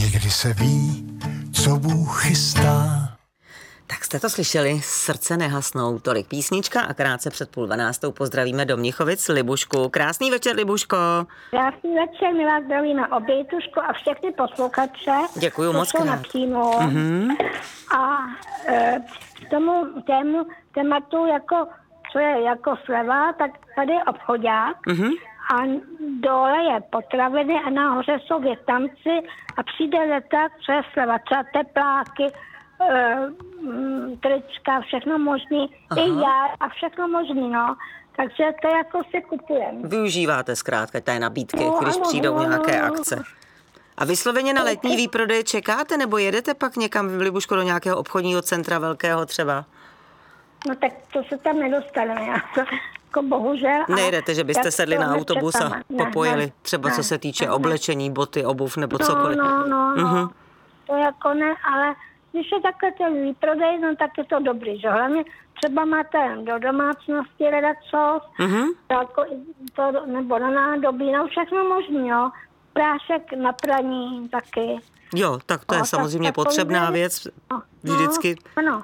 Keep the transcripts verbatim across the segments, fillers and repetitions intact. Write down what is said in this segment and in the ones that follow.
Někdy se ví, co Bůh chystá. Tak jste to slyšeli, Srdce nehasnou, tolik písnička a krátce před půl dvanáctou pozdravíme do Mnichovic Libušku. Krásný večer, Libuško. Krásný večer, milá, zdravíme obětušku a všechny posluchače. Děkuju moc krát. Na přímo. Mm-hmm. A e, k tomu tému, tématu, jako, co je jako sleva, tak tady je obchodák. Mm-hmm. A dole je potraviny a nahoře jsou Vietnamci a přijde leták, co je sleva, třeba tepláky, e, trička, všechno možný, aha, i já a všechno možný, no. Takže to jako si kupujeme. Využíváte zkrátka té nabídky, no, když ano, přijdou no, nějaké no, akce. A vysloveně na letní výprodej čekáte, nebo jedete pak někam v Libušku do nějakého obchodního centra velkého třeba? No tak to se tam nedostaneme, já to, jako bohužel. Nejdete, že byste sedli na autobus a popojili, ne, třeba ne, co se týče ne, oblečení, boty, obuv nebo no, cokoliv. No, no, no, uh-huh. To jako ne, ale když je takhle ten výprodej, no tak je to dobrý, že hlavně třeba máte do domácnosti ledacos, uh-huh, jako to, nebo na nádobí, no všechno možný, jo. Prášek na praní taky. Jo, tak to je no, samozřejmě tak, potřebná tak věc, no, vždycky. Ano.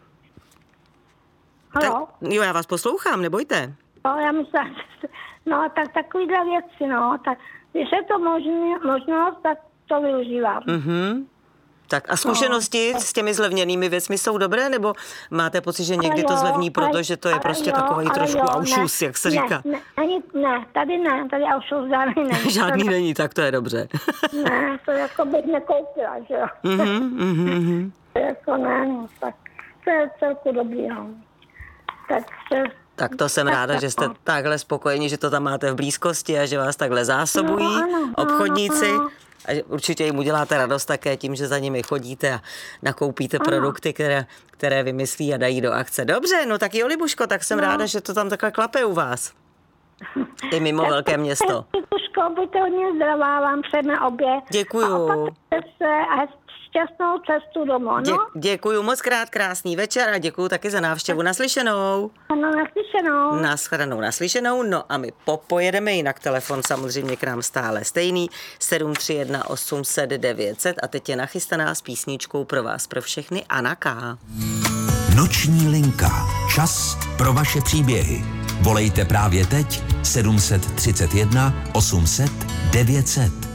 Halo? Jo, já vás poslouchám, nebojte. No, já myslím, no tak takovýhle věci, no, tak když je to možný, možnost, tak to využívám. Mhm. Tak a zkušenosti no, s těmi zlevněnými věcmi jsou dobré, nebo máte pocit, že někdy jo, to zlevní, protože to je prostě jo, takový trošku jo, aušus, ne, jak se říká? Ne, ne, ne, tady ne, tady aušus žádný není. Žádný to, není, tak to je dobře. Ne, to jako bych nekoupila, že jo. Mhm, mhm. To jako ne, no, tak to je celku dobrý, no. Tak, tak to jsem ráda, že jste takhle spokojeni, že to tam máte v blízkosti a že vás takhle zásobují no, ano, obchodníci. Ano, ano. A určitě jim uděláte radost také tím, že za nimi chodíte a nakoupíte ano. produkty, které, které vymyslí a dají do akce. Dobře, no tak jo, Libuško, tak jsem no. ráda, že to tam takhle klape u vás. I mimo velké město. Libuško, buďte hodně zdravá, vám předne obě. Děkuju. A šťastnou cestu domů, no? Dě, děkuju moc krát, krásný večer a děkuju taky za návštěvu. Naslyšenou. Ano, naslyšenou. Naschledanou, naslyšenou. No a my popojedeme, jinak telefon samozřejmě k nám stále stejný. sedm tři jedna osm set devět set a teď je nachystaná s písničkou pro vás, pro všechny Anna K. Noční linka. Čas pro vaše příběhy. Volejte právě teď sedm tři jedna osm set devět set.